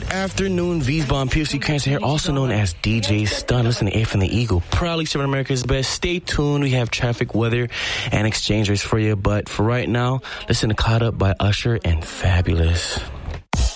afternoon. V's Bomb, PFC Cranston here, also known as DJ Stun. Listen to A from the Eagle, proudly serving America's best. Stay tuned. We have traffic, weather, and exchange rates for you. But for right now, listen to Caught Up by Usher and Fabulous.